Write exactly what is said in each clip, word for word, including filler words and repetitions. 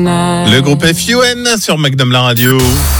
Le groupe F U N sur Magnum La Radio.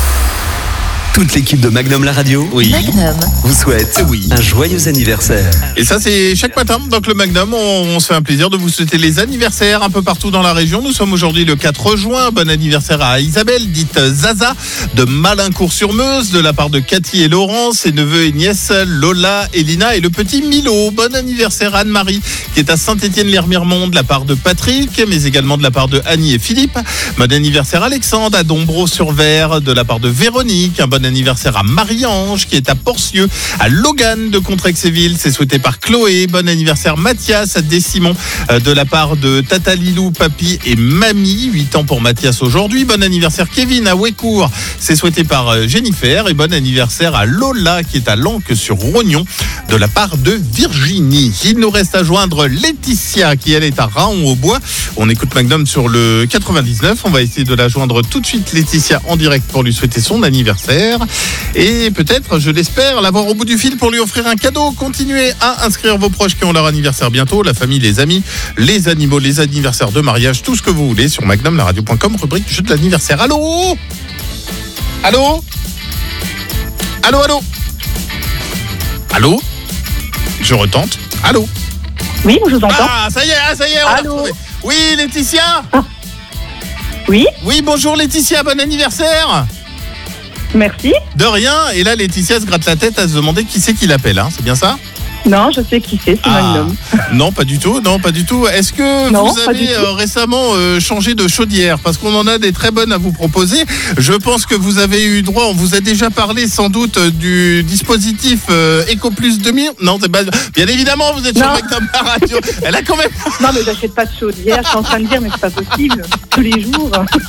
Toute l'équipe de Magnum La Radio Oui. Magnum vous souhaite Oui. un joyeux anniversaire. Et ça, c'est chaque matin. Donc, le Magnum, on, on se fait un plaisir de vous souhaiter les anniversaires un peu partout dans la région. Nous sommes aujourd'hui le quatre juin. Bon anniversaire à Isabelle, dite Zaza, de Malincourt-sur-Meuse, de la part de Cathy et Laurent, ses neveux et nièces Lola, Elina et le petit Milo. Bon anniversaire à Anne-Marie, qui est à Saint-Étienne-l'Hermiremont, de la part de Patrick, mais également de la part de Annie et Philippe. Bon anniversaire à Alexandre, à Dombreau-sur-Ver, de la part de Véronique. Un bon anniversaire à Marie-Ange, qui est à Porcieux, à Logan de Contrexéville, c'est souhaité par Chloé. Bon anniversaire Mathias à Décimon, euh, de la part de Tata Lilou, Papy et Mamie. huit ans pour Mathias aujourd'hui. Bon anniversaire Kevin à Wécourt, c'est souhaité par euh, Jennifer. Et bon anniversaire à Lola, qui est à Lanque-sur-Rognon, de la part de Virginie. Il nous reste à joindre Laetitia, qui elle est à Raon-au-Bois. On écoute Magnum sur le quatre-vingt-dix-neuf. On va essayer de la joindre tout de suite, Laetitia, en direct pour lui souhaiter son anniversaire. Et peut-être, je l'espère, l'avoir au bout du fil pour lui offrir un cadeau. Continuez à inscrire vos proches qui ont leur anniversaire bientôt, la famille, les amis, les animaux, les anniversaires de mariage, tout ce que vous voulez sur magnum la radio point com, rubrique jeu de l'anniversaire. Allô Allô Allô, allô Allô Je retente. Allô Oui, je vous entends. Ah, ça y est, ah, ça y est, on l'a Allô retrouvé. Oui, Laetitia Oui, Oui, bonjour Laetitia, bon anniversaire. merci. De rien, et là Laetitia se gratte la tête à se demander qui c'est qui l'appelle, hein, c'est bien ça? Non, je sais qui c'est, c'est Magnum. Non, pas du tout, non, pas du tout. Est-ce que Non, vous pas du avez tout. euh, récemment euh, changé de chaudière? Parce qu'on en a des très bonnes à vous proposer. Je pense que vous avez eu droit, on vous a déjà parlé sans doute euh, du dispositif euh, EcoPlus deux mille. Non, c'est pas... Bien évidemment, vous êtes sur Non. Magnum La Radio. Elle a quand même... Non, mais j'achète pas de chaudière, je suis en train de dire, mais c'est pas possible. Tous les jours.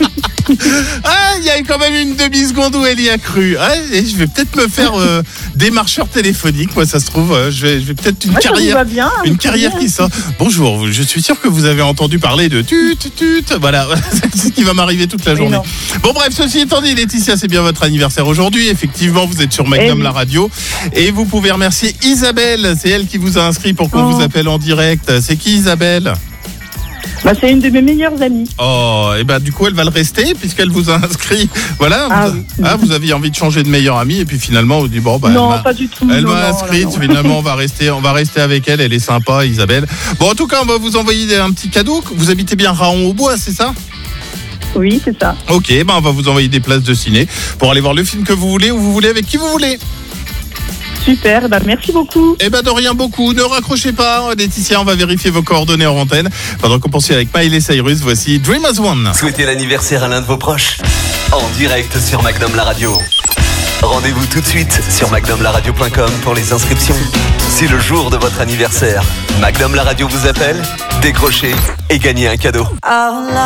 Ah, il y a quand même une demi-seconde où elle y a cru. Ah, et je vais peut-être me faire euh, démarcheur téléphonique, moi ça se trouve. euh, je vais, je vais peut-être une Moi, ça vous carrière... va bien. Une vous carrière savez. qui sort. Bonjour, je suis sûr que vous avez entendu parler de tut, tut, tut. Voilà, c'est ce qui va m'arriver toute la Oui, journée. non. Bon, bref, ceci étant dit, Laetitia, c'est bien votre anniversaire aujourd'hui. Effectivement, vous êtes sur Magnum Eh oui. La Radio. Et vous pouvez remercier Isabelle. C'est elle qui vous a inscrit pour qu'on Oh. vous appelle en direct. C'est qui, Isabelle? Bah, c'est une de mes meilleures amies. Oh, et ben du coup, elle va le rester puisqu'elle vous a inscrit. Voilà, Ah vous, oui. ah, vous aviez envie de changer de meilleure amie. Et puis finalement, vous dites, bon, bah, non, elle m'a- pas du tout. Elle non, m'a non, inscrite, non, non. finalement on va rester, on va rester avec elle, elle est sympa, Isabelle. Bon, en tout cas, on va vous envoyer un petit cadeau. Vous habitez bien Raon-au-Bois, c'est ça? Oui, c'est ça. Ok, ben on va vous envoyer des places de ciné pour aller voir le film que vous voulez, où vous voulez, avec qui vous voulez. Super, bah, merci beaucoup. Eh ben de rien beaucoup, ne raccrochez pas, Laetitia, on va vérifier vos coordonnées en antenne. Pendant qu'on poursuit avec Miley Cyrus, voici Dream as One. Souhaitez l'anniversaire à l'un de vos proches en direct sur Magnum La Radio. Rendez-vous tout de suite sur magnum la radio point com pour les inscriptions. C'est le jour de votre anniversaire. Magnum La Radio vous appelle, décrochez et gagnez un cadeau.